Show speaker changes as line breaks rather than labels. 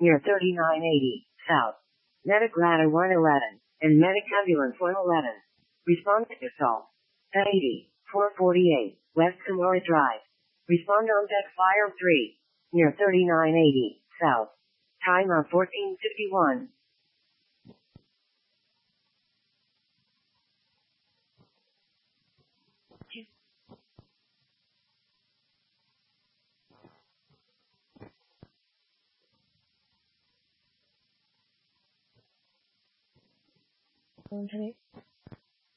near 3980, south. Medic Ladder 111, and Medic Ambulance 111. Respond to assault. 80, 448, West Samora Drive. Respond on deck Fire 3, near 3980, south. Time of 1451.
Today.